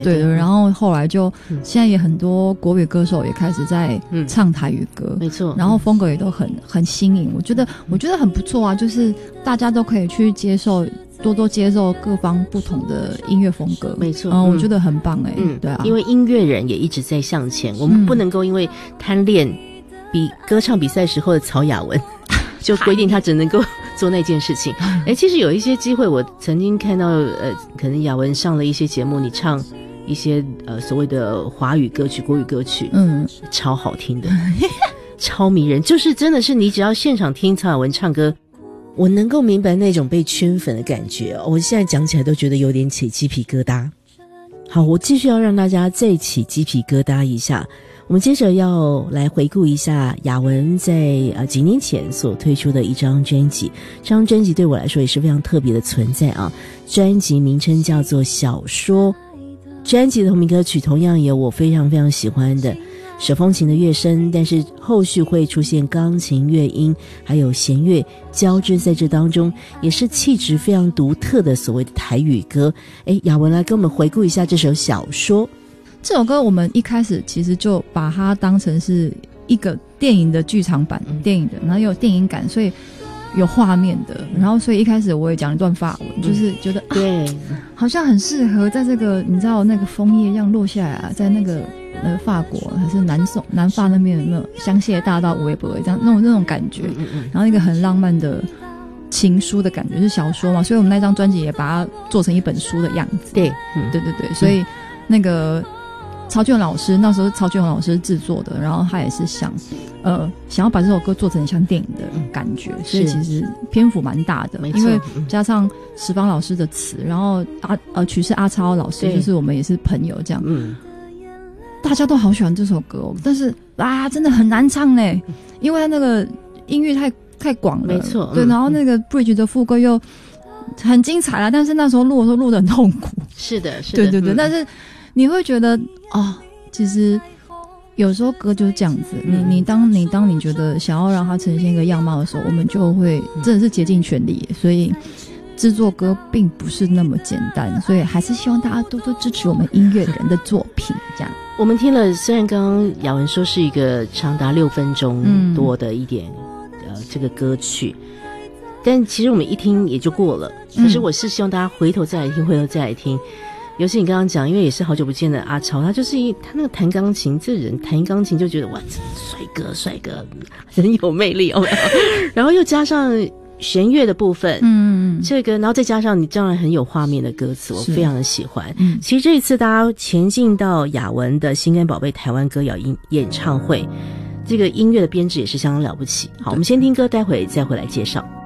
对对，然后后来就现在也很多国语歌手也开始在唱台语歌， 没错， 然后风格也都很新颖，我觉得很不错啊，就是大家都可以去接受。多多接受各方不同的音乐风格， 没错， 我觉得很棒对啊， 因为音乐人也一直在向前，我们不能够因为贪恋比歌唱比赛时候的曹雅文，就规定他只能够做那件事情。其实有一些机会，我曾经看到可能雅文上了一些节目，你唱一些所谓的华语歌曲、国语歌曲，超好听的，超迷人，就是真的是你只要现场听曹雅文唱歌。我能够明白那种被圈粉的感觉，我现在讲起来都觉得有点起鸡皮疙瘩。好，我继续要让大家再起鸡皮疙瘩一下。我们接着要来回顾一下雅文在几年前所推出的一张专辑，这张专辑对我来说也是非常特别的存在啊。专辑名称叫做《小说》，专辑的同名歌曲同样有我非常非常喜欢的手风琴的乐声，但是后续会出现钢琴乐音还有弦乐交织在这当中，也是气质非常独特的所谓的台语歌。雅文来跟我们回顾一下这首《小说》。 这首歌我们一开始其实就把它当成是一个电影的剧场版，电影的，然后有电影感，所以有画面的，然后所以一开始我也讲一段法文，就是觉得对， 好像很适合在这个你知道那个枫叶这样落下来啊，在那个法国还是南法那边有没有香榭大道微博这样那种感觉，然后一个很浪漫的情书的感觉，是小说嘛，所以我们那张专辑也把它做成一本书的样子。 对， 对对对，所以那个曹俊老师那时候曹俊老师制作的，然后他也是想要把这首歌做成像电影的感觉，所以其实篇幅蛮大的，因为加上石方老师的词，然后曲是阿超老师，就是我们也是朋友这样，大家都好喜欢这首歌但是真的很难唱呢，因为那个音域太广了， 没错， 对，然后那个 bridge 的副歌又很精彩啦，但是那时候录的时候录得很痛苦， 是的，是的，对对对，但是你会觉得其实有时候歌就是这样子，你当你觉得想要让它呈现一个样貌的时候，我们就会真的是竭尽全力，所以制作歌并不是那么简单，所以还是希望大家多多支持我们音乐人的作品这样。 我们听了，虽然刚刚雅文说是一个长达6分钟多的一点这个歌曲，但其实我们一听也就过了，可是我是希望大家回头再来听，尤其你刚刚讲，因为也是好久不见的阿超，他就是他那个弹钢琴，这人弹钢琴就觉得哇，帅哥很有魅力然后又加上弦乐的部分，这个然后再加上你当然很有画面的歌词，我非常的喜欢。其实这一次大家前进到雅文的心肝宝贝台湾歌谣演唱会，这个音乐的编制也是相当了不起。好，我们先听歌，待会再回来介绍。